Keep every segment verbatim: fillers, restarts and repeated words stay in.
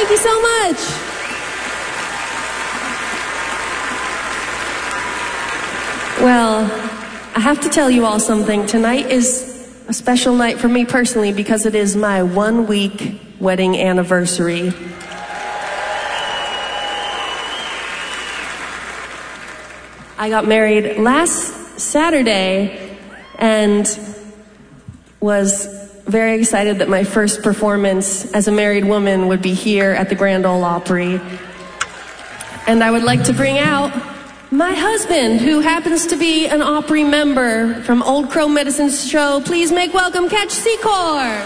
Thank you so much. Well, I have to tell you all something. Tonight is a special night for me personally because it is my one week wedding anniversary. I got married last Saturday and was very excited that my first performance as a married woman would be here at the Grand Ole Opry. And I would like to bring out my husband, who happens to be an Opry member from Old Crow Medicine's show. Please make welcome Ketch Secor.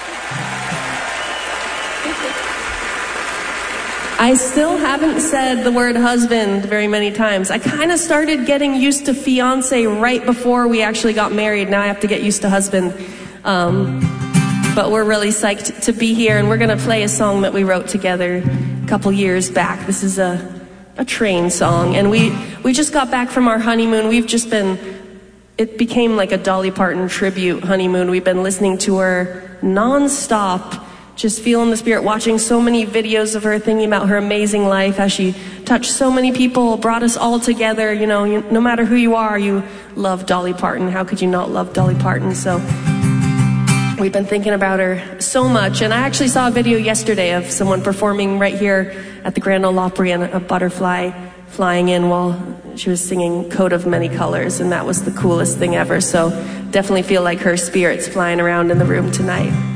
I still haven't said the word husband very many times. I kind of started getting used to fiance right before we actually got married. Now I have to get used to husband. Um, but we're really psyched to be here, and we're going to play a song that we wrote together a couple years back. This is a a train song, and we we just got back from our honeymoon. We've just been, it became like a Dolly Parton tribute honeymoon. We've been listening to her non-stop, just feeling the spirit, watching so many videos of her, thinking about her amazing life, how she touched so many people, brought us all together. You know, you, no matter who you are, you love Dolly Parton. How could you not love Dolly Parton? So we've been thinking about her so much, and I actually saw a video yesterday of someone performing right here at the Grand Ole Opry and a butterfly flying in while she was singing Coat of Many Colors, and that was the coolest thing ever. So definitely feel like her spirit's flying around in the room tonight.